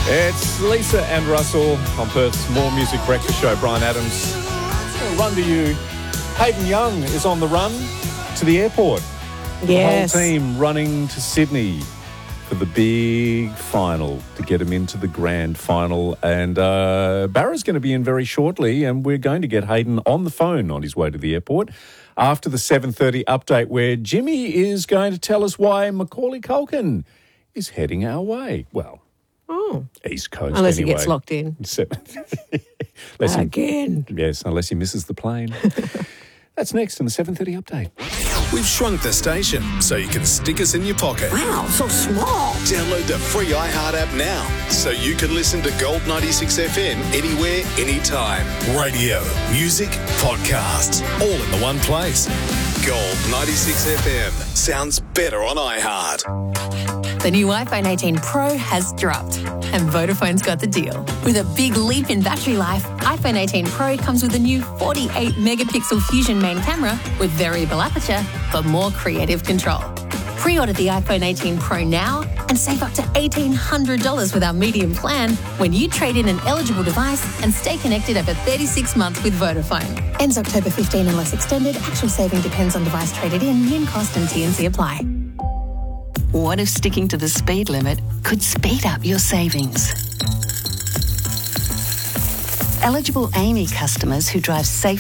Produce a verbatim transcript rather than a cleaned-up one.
It's Lisa and Russell on Perth's More Music Breakfast Show. Brian Adams, I'll run to you. Hayden Young is on the run to the airport. Yes. The whole team running to Sydney for the big final to get him into the grand final. And uh, Barra's going to be in very shortly, and we're going to get Hayden on the phone on his way to the airport after the seven thirty update, where Jimmy is going to tell us why Macaulay Culkin is heading our way. Well, Oh. East Coast Unless anyway. he gets locked in. unless he, Again. yes, unless he misses the plane. That's next in the seven thirty update. We've shrunk the station so you can stick us in your pocket. Wow, so small. Download the free iHeart app now so you can listen to Gold ninety-six F M anywhere, anytime. Radio, music, podcasts, all in the one place. Gold ninety-six F M sounds better on iHeart. The new iPhone eighteen Pro has dropped, and Vodafone's got the deal. With a big leap in battery life, iPhone eighteen Pro comes with a new forty-eight megapixel Fusion main camera with variable aperture for more creative control. Pre-order the iPhone eighteen Pro now and save up to eighteen hundred dollars with our medium plan when you trade in an eligible device and stay connected over thirty-six months with Vodafone. Ends October fifteenth unless extended. Actual saving depends on device traded in. Min cost and T and C apply. What if sticking to the speed limit could speed up your savings? Eligible A M I customers who drive safe